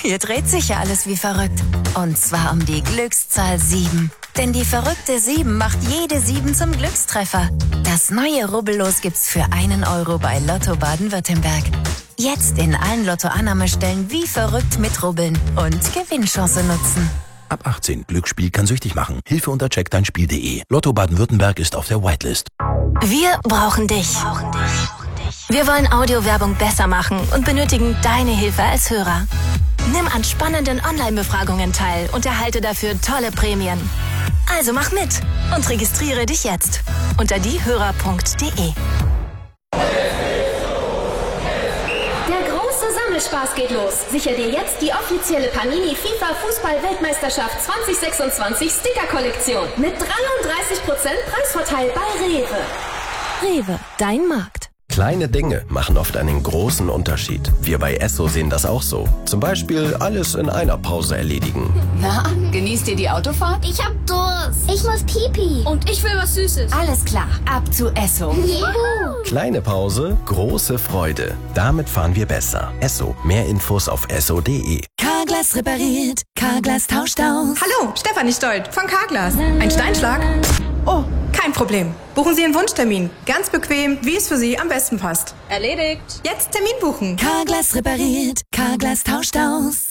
Hier dreht sich ja alles wie verrückt. Und zwar um die Glückszahl 7. Denn die verrückte 7 macht jede 7 zum Glückstreffer. Das neue Rubbellos gibt's für 1 Euro bei Lotto Baden-Württemberg. Jetzt in allen Lotto-Annahmestellen wie verrückt mitrubbeln und Gewinnchance nutzen. Ab 18. Glücksspiel kann süchtig machen. Hilfe unter checkdeinspiel.de. Lotto Baden-Württemberg ist auf der Whitelist. Wir brauchen dich. Wir wollen Audiowerbung besser machen und benötigen deine Hilfe als Hörer. Nimm an spannenden Online-Befragungen teil und erhalte dafür tolle Prämien. Also mach mit und registriere dich jetzt unter diehörer.de. Spaß geht los. Sicher dir jetzt die offizielle Panini FIFA Fußball-Weltmeisterschaft 2026 Sticker-Kollektion mit 33% Preisvorteil bei Rewe. Rewe, dein Markt. Kleine Dinge machen oft einen großen Unterschied. Wir bei Esso sehen das auch so. Zum Beispiel alles in einer Pause erledigen. Na, genießt ihr die Autofahrt? Ich hab Durst. Ich muss Pipi. Und ich will was Süßes. Alles klar, ab zu Esso. Juhu. Kleine Pause, große Freude. Damit fahren wir besser. Esso. Mehr Infos auf esso.de. Carglass repariert. Carglass tauscht aus. Hallo, Stefanie Stolt von Carglass. Ein Steinschlag? Oh, kein Problem. Buchen Sie Ihren Wunschtermin. Ganz bequem, wie es für Sie am besten passt. Erledigt. Jetzt Termin buchen. Carglass repariert. Carglass tauscht aus.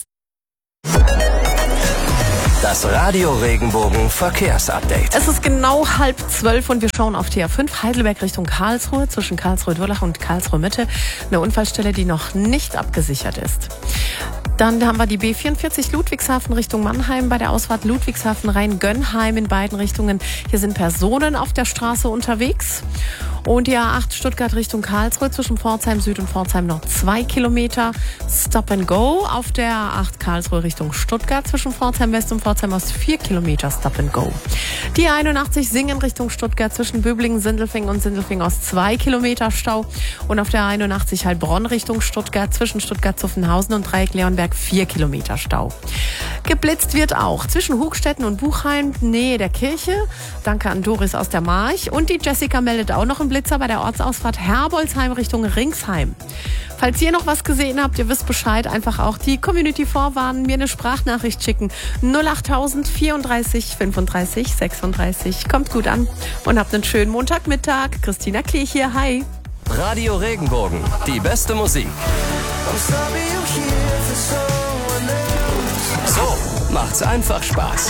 Das Radio Regenbogen Verkehrsupdate. Es ist genau 11:30 und wir schauen auf die A5 Heidelberg Richtung Karlsruhe, zwischen Karlsruhe-Durlach und Karlsruhe-Mitte. Eine Unfallstelle, die noch nicht abgesichert ist. Dann haben wir die B44 Ludwigshafen Richtung Mannheim bei der Ausfahrt Ludwigshafen-Rhein-Gönnheim in beiden Richtungen. Hier sind Personen auf der Straße unterwegs. Und die A8 Stuttgart Richtung Karlsruhe zwischen Pforzheim Süd und Pforzheim noch 2 Kilometer. Stop and Go auf der A8 Karlsruhe Richtung Stuttgart zwischen Pforzheim West und Pforzheim Ost 4 Kilometer Stop and Go. Die A81 Singen Richtung Stuttgart zwischen Böblingen, Sindelfingen und Sindelfingen Ost 2 Kilometer Stau. Und auf der A81 Heilbronn Richtung Stuttgart zwischen Stuttgart-Zuffenhausen und Dreieck Leonberg 4 Kilometer Stau. Geblitzt wird auch zwischen Hugstetten und Buchheim, Nähe der Kirche. Danke an Doris aus der March. Und die Jessica meldet auch noch einen Blitzer bei der Ortsausfahrt Herbolzheim Richtung Ringsheim. Falls ihr noch was gesehen habt, ihr wisst Bescheid, einfach auch die Community vorwarnen, mir eine Sprachnachricht schicken. 08000 34 35 36. Kommt gut an und habt einen schönen Montagmittag. Christina Klich hier, hi. Radio Regenbogen, die beste Musik. So macht's einfach Spaß.